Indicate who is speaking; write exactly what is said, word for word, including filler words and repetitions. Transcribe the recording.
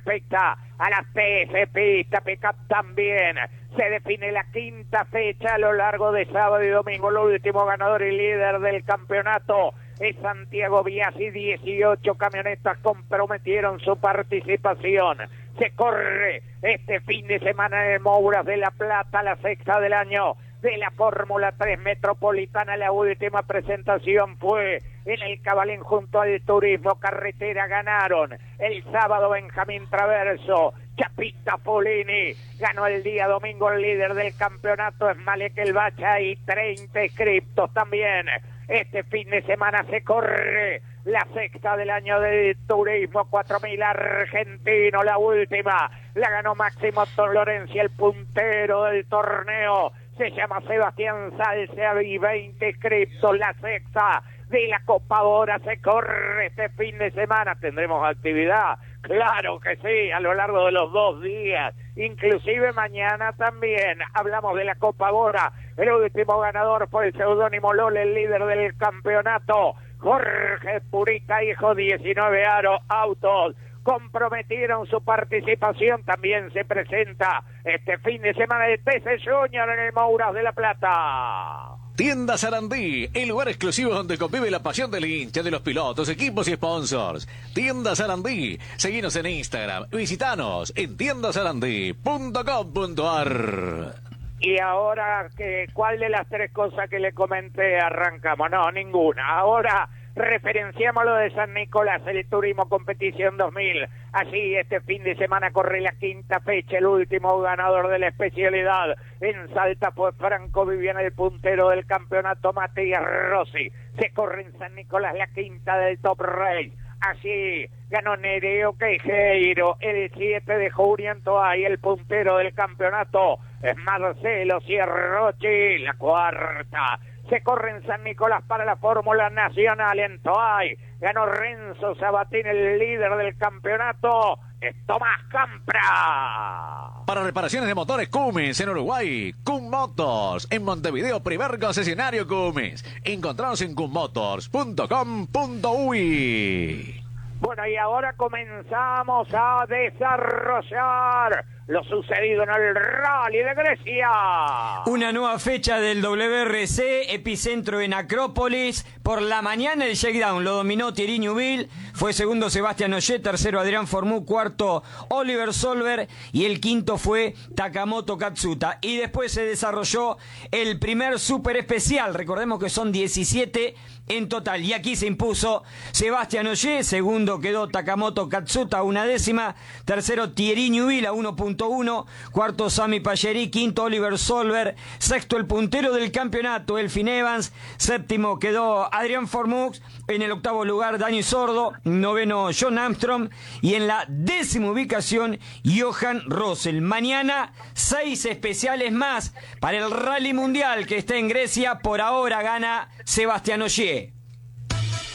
Speaker 1: respecta a las P S Pista Pickup también. Se define la quinta fecha a lo largo de sábado y domingo. El último ganador y líder del campeonato es Santiago Biasi. dieciocho camionetas comprometieron su participación. Se corre este fin de semana en el Mouras de La Plata, la sexta del año de la Fórmula tres Metropolitana. La última presentación fue en el Cabalén junto al Turismo Carretera. Ganaron el sábado Benjamín Traverso, Chapita Folini. Ganó el día domingo el líder del campeonato es Malek El Bacha y treinta inscriptos también. Este fin de semana se corre la sexta del año del Turismo cuatro mil argentino. La última la ganó Máximo Lorencia, el puntero del torneo. Se llama Sebastián Salce y veinte inscriptos. La sexta de la Copa Bora se corre este fin de semana. ¿Tendremos actividad? Claro que sí, a lo largo de los dos días, inclusive mañana también. Hablamos de la Copa Bora. El último ganador fue el seudónimo Lole, el líder del campeonato. Jorge Purita, hijo, diecinueve Aro Autos comprometieron su participación. También se presenta este fin de semana de T C Junior en el Mouras de La Plata.
Speaker 2: Tienda Sarandí, el lugar exclusivo donde convive la pasión del hincha, de los pilotos, equipos y sponsors. Tienda Sarandí, seguinos en Instagram, visitanos en tienda sarandí punto com punto ar.
Speaker 1: Y ahora, que ¿cuál de las tres cosas que le comenté arrancamos? No, ninguna. Ahora referenciamos lo de San Nicolás, el Turismo Competición dos mil. Así, este fin de semana corre la quinta fecha. El último ganador de la especialidad en Salta fue Franco Viviana, el puntero del campeonato Matías Rossi. Se corre en San Nicolás la quinta del Top Race. Así ganó Nereo Queijeiro. El siete de Julián Toay, el puntero del campeonato es Marcelo Cierrochi. La cuarta se corre en San Nicolás para la Fórmula Nacional en Toay. Ganó Renzo Sabatini, el líder del campeonato es Tomás Campra.
Speaker 2: Para reparaciones de motores Cummins en Uruguay, Cum Motors. En Montevideo, primer concesionario Cummins. Encontranos en cum motors punto com punto uy.
Speaker 1: Bueno, y ahora comenzamos a desarrollar lo sucedido en el Rally de Grecia.
Speaker 3: Una nueva fecha del W R C, epicentro en Acrópolis. Por la mañana el shakedown lo dominó Thierry Neuville, fue segundo Sebastián Ogier, tercero Adrián Formú, cuarto Oliver Solver y el quinto fue Takamoto Katsuta. Y después se desarrolló el primer super especial, recordemos que son diecisiete en total, y aquí se impuso Sebastián Ogier, segundo quedó Takamoto Katsuta a una décima, tercero Thierry Neuville a uno punto uno, cuarto Sami Payeri, quinto Oliver Solver, sexto el puntero del campeonato Elfyn Evans, séptimo quedó Adrián Formux, en el octavo lugar Dani Sordo, noveno John Armstrong y en la décima ubicación Johan Russell. Mañana seis especiales más para el Rally Mundial que está en Grecia. Por ahora gana Sebastián Ogier.